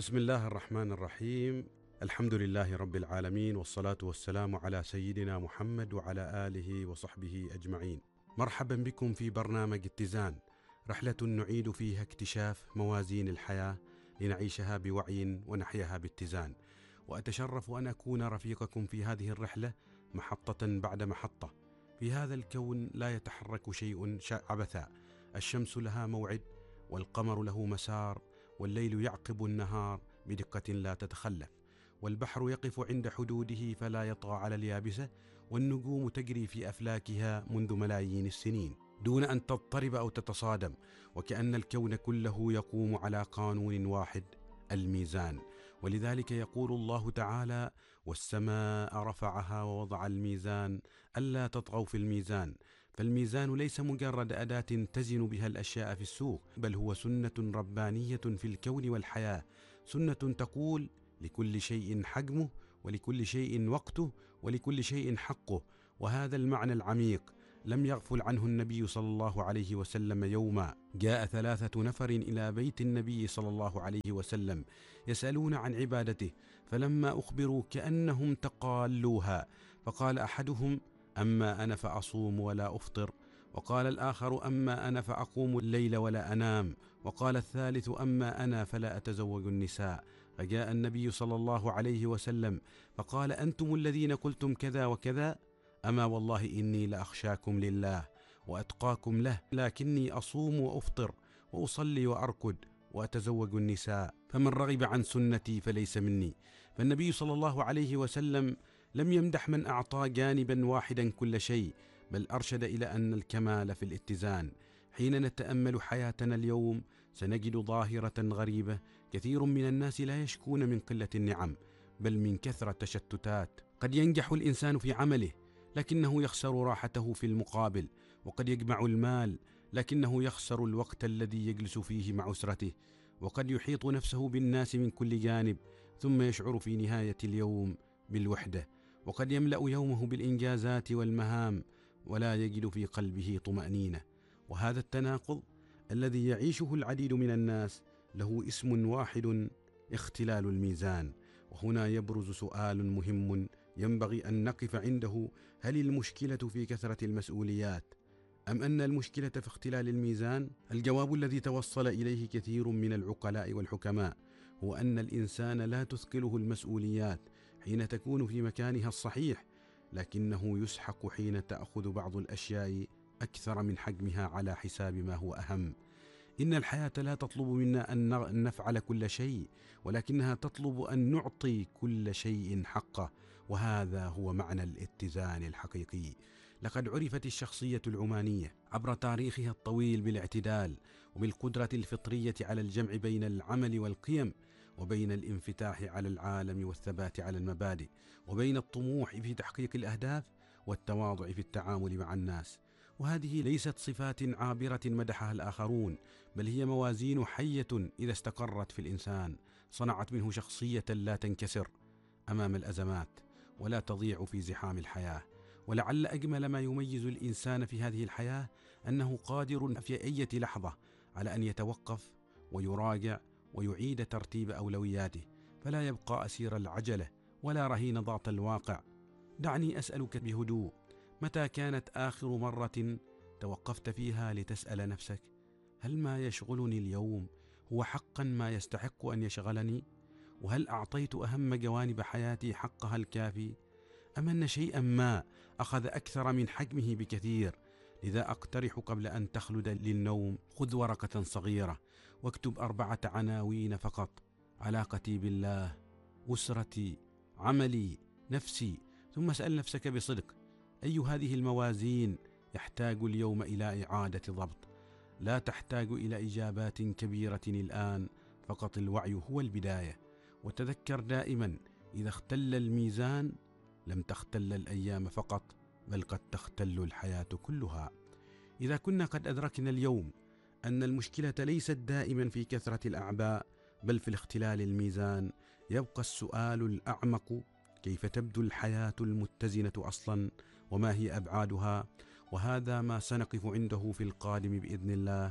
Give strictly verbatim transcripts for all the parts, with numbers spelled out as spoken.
بسم الله الرحمن الرحيم. الحمد لله رب العالمين، والصلاة والسلام على سيدنا محمد وعلى آله وصحبه أجمعين. مرحبا بكم في برنامج اتزان، رحلة نعيد فيها اكتشاف موازين الحياة لنعيشها بوعي ونحياها باتزان. وأتشرف أن أكون رفيقكم في هذه الرحلة محطة بعد محطة. في هذا الكون لا يتحرك شيء عبثا، الشمس لها موعد، والقمر له مسار، والليل يعقب النهار بدقة لا تتخلف، والبحر يقف عند حدوده فلا يطغى على اليابسة، والنجوم تجري في أفلاكها منذ ملايين السنين دون أن تضطرب أو تتصادم، وكأن الكون كله يقوم على قانون واحد، الميزان. ولذلك يقول الله تعالى: والسماء رفعها ووضع الميزان ألا تطغوا في الميزان. فالميزان ليس مجرد أداة تزن بها الأشياء في السوق، بل هو سنة ربانية في الكون والحياة، سنة تقول: لكل شيء حجمه، ولكل شيء وقته، ولكل شيء حقه. وهذا المعنى العميق لم يغفل عنه النبي صلى الله عليه وسلم يوما جاء ثلاثة نفر إلى بيت النبي صلى الله عليه وسلم يسألون عن عبادته، فلما أخبروا كأنهم تقالوها، فقال أحدهم: أما أنا فأصوم ولا أفطر، وقال الآخر: أما أنا فأقوم الليل ولا أنام، وقال الثالث: أما أنا فلا أتزوج النساء. فجاء النبي صلى الله عليه وسلم فقال: أنتم الذين قلتم كذا وكذا؟ أما والله إني لأخشاكم لله وأتقاكم له، لكني أصوم وأفطر وأصلي وأركض وأتزوج النساء، فمن رغب عن سنتي فليس مني. فالنبي صلى الله عليه وسلم لم يمدح من أعطى جانبا واحدا كل شيء، بل أرشد إلى أن الكمال في الاتزان. حين نتأمل حياتنا اليوم سنجد ظاهرة غريبة: كثير من الناس لا يشكون من قلة النعم، بل من كثرة تشتتات. قد ينجح الإنسان في عمله لكنه يخسر راحته في المقابل، وقد يجمع المال لكنه يخسر الوقت الذي يجلس فيه مع أسرته، وقد يحيط نفسه بالناس من كل جانب ثم يشعر في نهاية اليوم بالوحدة، وقد يملأ يومه بالإنجازات والمهام ولا يجد في قلبه طمأنينة. وهذا التناقض الذي يعيشه العديد من الناس له اسم واحد: اختلال الميزان. وهنا يبرز سؤال مهم ينبغي أن نقف عنده: هل المشكلة في كثرة المسؤوليات أم أن المشكلة في اختلال الميزان؟ الجواب الذي توصل إليه كثير من العقلاء والحكماء هو أن الإنسان لا تثقله المسؤوليات حين تكون في مكانها الصحيح، لكنه يسحق حين تأخذ بعض الأشياء أكثر من حجمها على حساب ما هو أهم. إن الحياة لا تطلب منا أن نفعل كل شيء، ولكنها تطلب أن نعطي كل شيء حقه، وهذا هو معنى الاتزان الحقيقي. لقد عرفت الشخصية العمانية عبر تاريخها الطويل بالاعتدال، وبالقدرة الفطرية على الجمع بين العمل والقيم، وبين الانفتاح على العالم والثبات على المبادئ، وبين الطموح في تحقيق الأهداف والتواضع في التعامل مع الناس. وهذه ليست صفات عابرة مدحها الآخرون، بل هي موازين حية إذا استقرت في الإنسان صنعت منه شخصية لا تنكسر أمام الأزمات ولا تضيع في زحام الحياة. ولعل أجمل ما يميز الإنسان في هذه الحياة أنه قادر في أي لحظة على أن يتوقف ويراجع ويعيد ترتيب أولوياته، فلا يبقى أسير العجلة ولا رهين ضغط الواقع. دعني أسألك بهدوء: متى كانت آخر مرة توقفت فيها لتسأل نفسك: هل ما يشغلني اليوم هو حقا ما يستحق أن يشغلني؟ وهل أعطيت أهم جوانب حياتي حقها الكافي؟ أم أن شيئا ما أخذ أكثر من حجمه بكثير؟ لذا أقترح قبل أن تخلد للنوم: خذ ورقة صغيرة واكتب أربعة عناوين فقط: علاقتي بالله، أسرتي، عملي، نفسي. ثم اسأل نفسك بصدق: أي هذه الموازين يحتاج اليوم إلى إعادة ضبط؟ لا تحتاج إلى إجابات كبيرة الآن، فقط الوعي هو البداية. وتذكر دائما: إذا اختل الميزان لم تختل الأيام فقط، بل قد تختل الحياة كلها. إذا كنا قد أدركنا اليوم أن المشكلة ليست دائما في كثرة الأعباء بل في الاختلال الميزان، يبقى السؤال الأعمق: كيف تبدو الحياة المتزنة أصلا؟ وما هي أبعادها؟ وهذا ما سنقف عنده في القادم بإذن الله.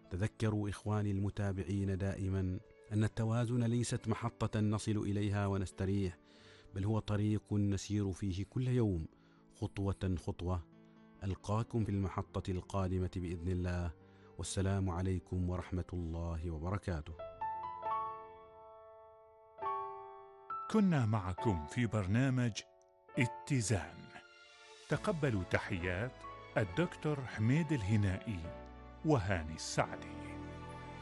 تذكروا إخواني المتابعين دائما أن التوازن ليست محطة نصل إليها ونستريح، بل هو طريق نسير فيه كل يوم خطوة خطوة. ألقاكم في المحطة القادمة بإذن الله، والسلام عليكم ورحمة الله وبركاته. كنا معكم في برنامج اتزان. تقبلوا تحيات الدكتور حميد الهنائي وهاني السعدي.